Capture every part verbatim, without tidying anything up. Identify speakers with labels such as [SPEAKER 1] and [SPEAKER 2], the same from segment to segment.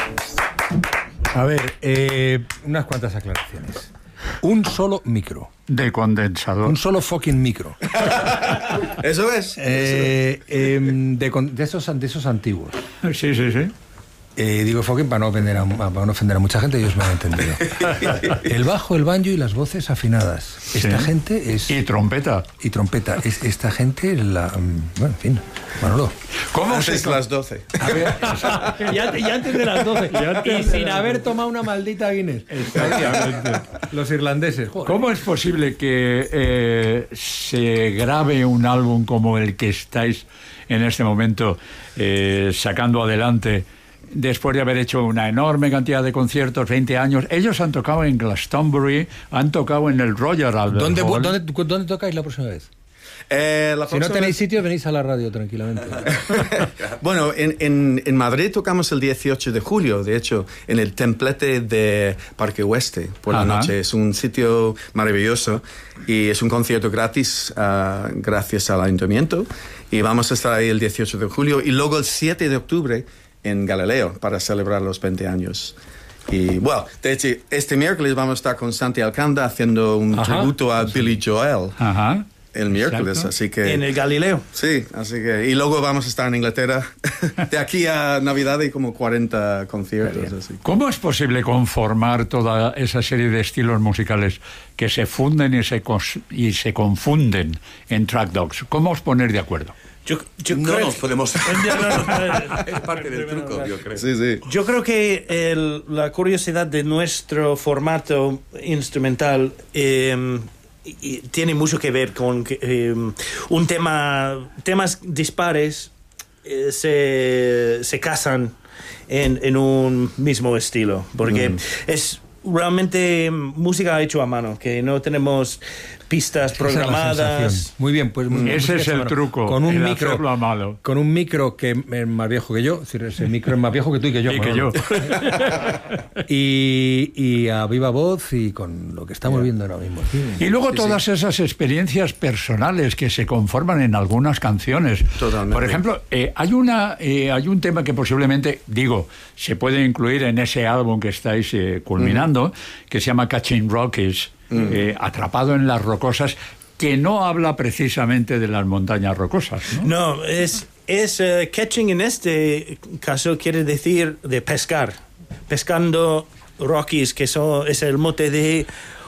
[SPEAKER 1] A ver, eh, unas cuantas aclaraciones. Un solo micro.
[SPEAKER 2] De condensador.
[SPEAKER 1] Un solo fucking micro.
[SPEAKER 3] Eso es.
[SPEAKER 1] Eh, eh, de, con- de, esos, de esos antiguos.
[SPEAKER 2] Sí, sí, sí.
[SPEAKER 1] Eh, digo fucking para no, ofender a, para no ofender a mucha gente, ellos me han entendido. El bajo, el banjo y las voces afinadas. Esta
[SPEAKER 2] Sí.
[SPEAKER 1] gente es...
[SPEAKER 2] Y trompeta.
[SPEAKER 1] Y trompeta. Es, esta gente es la... Bueno, en fin. Manolo.
[SPEAKER 2] ¿Cómo
[SPEAKER 3] Antes
[SPEAKER 2] se...
[SPEAKER 3] las doce.
[SPEAKER 1] A ver, y, antes, y antes de las doce. Y sin haber tomado una maldita Guinness.
[SPEAKER 2] Exactamente.
[SPEAKER 1] Los irlandeses. Joder.
[SPEAKER 2] ¿Cómo es posible que eh, se grabe un álbum como el que estáis en este momento eh, sacando adelante después de haber hecho una enorme cantidad de conciertos, veinte años? Ellos han tocado en Glastonbury, han tocado en el Royal Albert
[SPEAKER 1] ¿Dónde,
[SPEAKER 2] Hall.
[SPEAKER 1] ¿dónde, ¿Dónde tocáis la próxima vez?
[SPEAKER 3] Eh, la
[SPEAKER 1] Si no
[SPEAKER 3] próxima
[SPEAKER 1] tenéis
[SPEAKER 3] vez-
[SPEAKER 1] sitio, venís a la radio tranquilamente.
[SPEAKER 3] Bueno, en, en, en Madrid tocamos el dieciocho de julio, de hecho, en el templete de Parque Oeste por la
[SPEAKER 2] Ajá.
[SPEAKER 3] noche. Es un sitio maravilloso y es un concierto gratis uh, gracias al ayuntamiento. Y vamos a estar ahí el dieciocho de julio y luego el siete de octubre en Galileo para celebrar los veinte años. Y, bueno, de hecho, este miércoles vamos a estar con Santi Alcanda haciendo un
[SPEAKER 1] Ajá.
[SPEAKER 3] tributo a Billy Joel.
[SPEAKER 2] Ajá.
[SPEAKER 3] El miércoles,
[SPEAKER 2] Exacto.
[SPEAKER 3] así que...
[SPEAKER 4] En el Galileo.
[SPEAKER 3] Sí, así que... Y luego vamos a estar en Inglaterra. De aquí a Navidad hay como cuarenta conciertos. Así.
[SPEAKER 2] ¿Cómo es posible conformar toda esa serie de estilos musicales que se funden y se, cos- y se confunden en Track Dogs? ¿Cómo os poner de acuerdo?
[SPEAKER 4] Yo, yo
[SPEAKER 5] No
[SPEAKER 4] creo
[SPEAKER 5] nos podemos...
[SPEAKER 4] No, no, no,
[SPEAKER 5] Es parte del truco, yo creo.
[SPEAKER 3] Sí, sí.
[SPEAKER 4] Yo creo que el- la curiosidad de nuestro formato instrumental eh, y- y tiene mucho que ver con que, eh, un tema, temas dispares eh, se, se casan en, en un mismo estilo, porque
[SPEAKER 3] Mm.
[SPEAKER 4] es realmente música hecha a mano, que no tenemos pistas
[SPEAKER 1] Esa es la
[SPEAKER 4] programadas.
[SPEAKER 1] sensación. Muy bien, pues muy bien.
[SPEAKER 2] Ese
[SPEAKER 1] Música
[SPEAKER 2] es el
[SPEAKER 1] sonora.
[SPEAKER 2] truco,
[SPEAKER 1] Con un
[SPEAKER 2] el
[SPEAKER 1] micro,
[SPEAKER 2] hacerlo a mano.
[SPEAKER 1] con un micro que es más viejo que yo, es decir, ese micro es más viejo que tú y que yo.
[SPEAKER 2] Y que
[SPEAKER 1] Manolo.
[SPEAKER 2] yo.
[SPEAKER 1] y, y a viva voz y con lo que estamos viendo ahora mismo.
[SPEAKER 2] Y luego todas esas experiencias personales que se conforman en algunas canciones.
[SPEAKER 3] Totalmente.
[SPEAKER 2] Por ejemplo, eh, hay una eh, hay un tema que posiblemente, digo, se puede incluir en ese álbum que estáis eh, culminando, mm. que se llama Catching Rockies, mm. eh, Atrapado en las Rocosas, que no habla precisamente de las montañas rocosas, ¿no?
[SPEAKER 4] No, es, es uh, catching en este caso quiere decir de pescar. Pescando Rockies, que son, es el mote de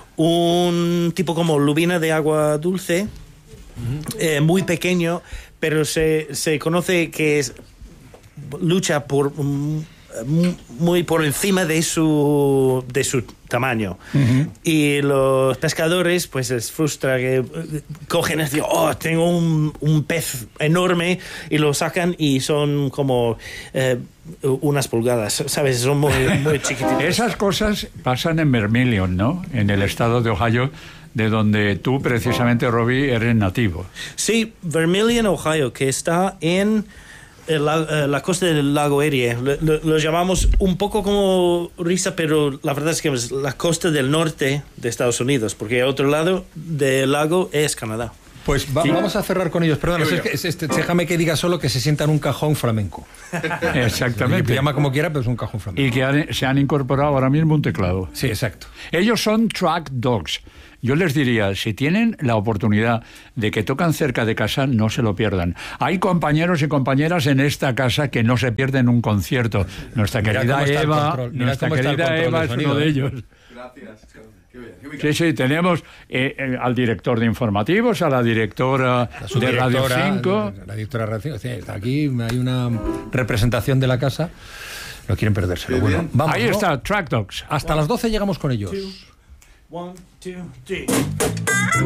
[SPEAKER 4] un tipo como lubina de agua dulce, uh-huh. eh, muy pequeño, pero se, se conoce que es, lucha por... Um, muy por encima de su de su tamaño. Uh-huh. Y los pescadores pues les frustra que uh, cogen y dicen, oh, tengo un, un pez enorme, y lo sacan y son como eh, unas pulgadas, ¿sabes? Son muy, muy chiquititos.
[SPEAKER 2] Esas cosas pasan en Vermilion, ¿no? En el estado de Ohio, de donde tú precisamente, Robbie, eres nativo.
[SPEAKER 4] Sí, Vermilion, Ohio, que está en La, la costa del lago Erie. Lo, lo, lo llamamos un poco como risa, pero la verdad es que es la costa del norte de Estados Unidos, porque el otro lado del lago es Canadá.
[SPEAKER 1] Pues va, sí. vamos a cerrar con ellos. Perdón, es que, es, es, déjame que diga solo que se sienta en un cajón flamenco.
[SPEAKER 2] Exactamente.
[SPEAKER 1] Se llama como quiera, pero es un cajón flamenco.
[SPEAKER 2] Y que han, se han incorporado ahora mismo un teclado.
[SPEAKER 1] Sí, exacto.
[SPEAKER 2] Ellos son Track Dogs. Yo les diría, si tienen la oportunidad de que tocan cerca de casa, no se lo pierdan. Hay compañeros y compañeras en esta casa que no se pierden un concierto. Nuestra
[SPEAKER 1] Mira
[SPEAKER 2] querida Eva, nuestra querida Eva es uno de ellos.
[SPEAKER 3] Gracias.
[SPEAKER 2] Sí, sí, tenemos eh, eh, al director de informativos, a la directora
[SPEAKER 1] la
[SPEAKER 2] de Radio cinco.
[SPEAKER 1] La, la directora de Radio cinco. Sí, está aquí hay una representación de la casa. No quieren perdérselo. Bueno, vamos,
[SPEAKER 2] ahí
[SPEAKER 1] ¿no?
[SPEAKER 2] está, Track Dogs.
[SPEAKER 1] Hasta las doce llegamos con ellos.
[SPEAKER 4] Two, one, two, three.